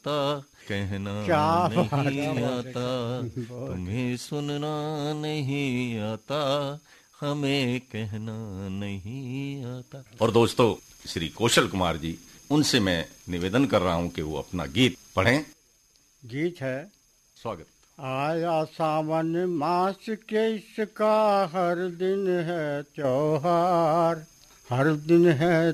कहना क्या नहीं आता, तुम्हें सुनना नहीं आता, हमें कहना नहीं आता। और दोस्तों, श्री कौशल कुमार जी, उनसे मैं निवेदन कर रहा हूं कि वो अपना गीत पढ़ें। गीत है। स्वागत। आया सावन मास के इसका हर दिन है त्योहार, हर दिन है